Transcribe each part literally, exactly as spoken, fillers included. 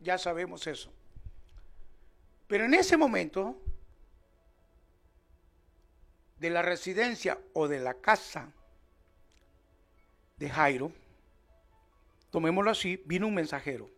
ya sabemos eso. Pero en ese momento, de la residencia o de la casa de Jairo, tomémoslo así, vino un mensajero.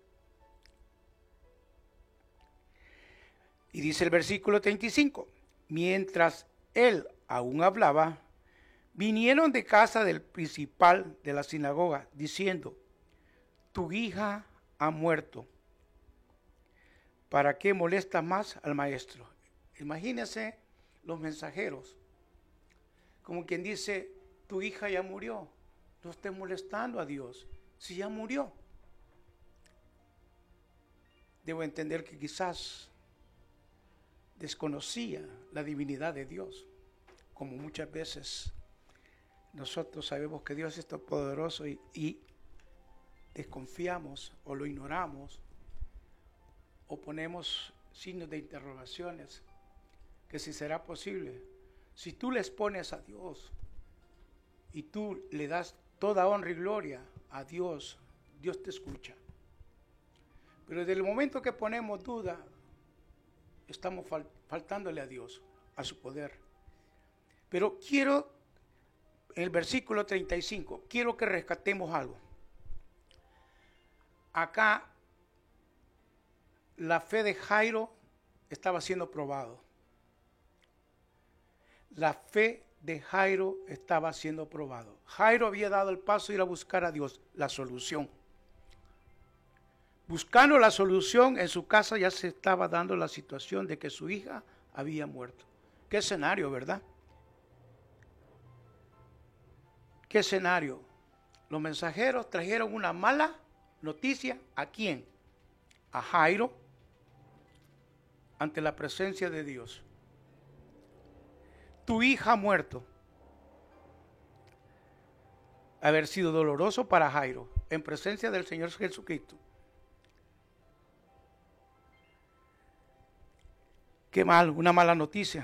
Y dice el versículo treinta y cinco, mientras él aún hablaba, vinieron de casa del principal de la sinagoga, diciendo, tu hija ha muerto. ¿Para qué molesta más al maestro? Imagínense los mensajeros, como quien dice, tu hija ya murió, no estés molestando a Dios, si ya murió. Debo entender que quizás desconocía la divinidad de Dios, como muchas veces nosotros sabemos que Dios es todopoderoso y, y desconfiamos o lo ignoramos o ponemos signos de interrogaciones, que si será posible. Si tú les pones a Dios y tú le das toda honra y gloria a Dios, Dios te escucha. Pero desde el momento que ponemos duda, estamos fal- faltándole a Dios, a su poder. Pero quiero, en el versículo treinta y cinco, quiero que rescatemos algo. Acá, la fe de Jairo estaba siendo probado. La fe de Jairo estaba siendo probado. Jairo había dado el paso de ir a buscar a Dios, la solución. Buscando la solución en su casa ya se estaba dando la situación de que su hija había muerto. ¿Qué escenario, verdad? ¿Qué escenario? Los mensajeros trajeron una mala noticia. ¿A quién? A Jairo, ante la presencia de Dios. Tu hija ha muerto. Haber sido doloroso para Jairo, en presencia del Señor Jesucristo. Qué mal, una mala noticia.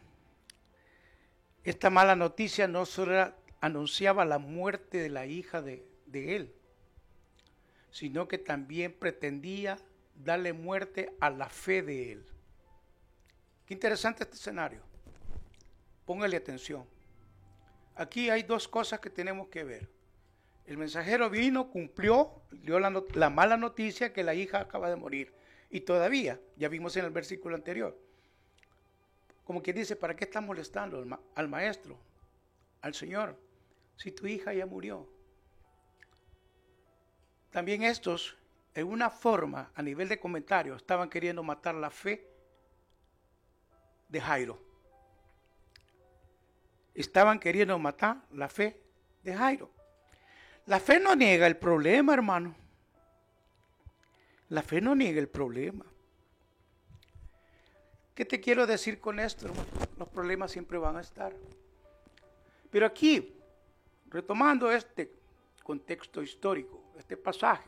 Esta mala noticia no solo anunciaba la muerte de la hija de, de él, sino que también pretendía darle muerte a la fe de él. Qué interesante este escenario. Póngale atención. Aquí hay dos cosas que tenemos que ver. El mensajero vino, cumplió, dio la, not- la mala noticia que la hija acaba de morir. Y todavía, ya vimos en el versículo anterior, como quien dice, ¿para qué estás molestando al, ma- al maestro, al Señor, si tu hija ya murió? También estos, en una forma, a nivel de comentario, estaban queriendo matar la fe de Jairo. Estaban queriendo matar la fe de Jairo. La fe no niega el problema, hermano. La fe no niega el problema. ¿Qué te quiero decir con esto, hermano? Los problemas siempre van a estar. Pero aquí, retomando este contexto histórico, este pasaje,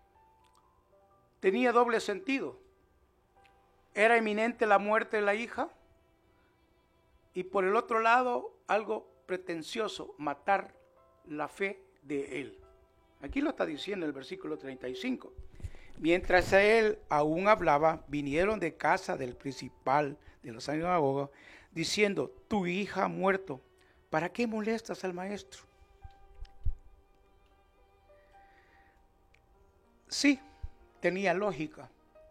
tenía doble sentido. Era inminente la muerte de la hija y por el otro lado, algo pretencioso, matar la fe de él. Aquí lo está diciendo el versículo treinta y cinco. Mientras él aún hablaba, vinieron de casa del principal de la sinagoga, diciendo, tu hija ha muerto, ¿para qué molestas al maestro? Sí, tenía lógica,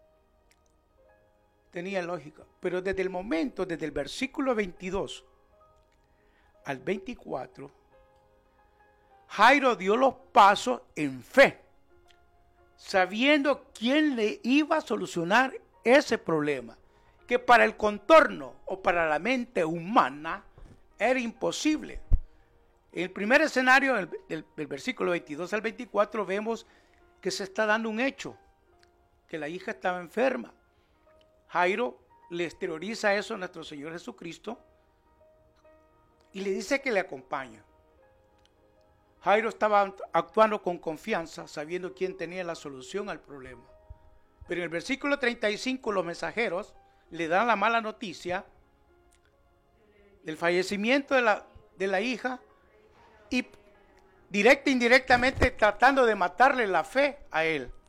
tenía lógica, pero desde el momento, desde el versículo veintidós al veinticuatro, Jairo dio los pasos en fe, sabiendo quién le iba a solucionar ese problema, que para el contorno o para la mente humana era imposible. En el primer escenario, del, del, del versículo veintidós al veinticuatro, vemos que se está dando un hecho, que la hija estaba enferma. Jairo le exterioriza eso a nuestro Señor Jesucristo y le dice que le acompaña. Jairo estaba actuando con confianza, sabiendo quién tenía la solución al problema. Pero en el versículo treinta y cinco, los mensajeros le dan la mala noticia del fallecimiento de la, de la hija y directa e indirectamente tratando de matarle la fe a él.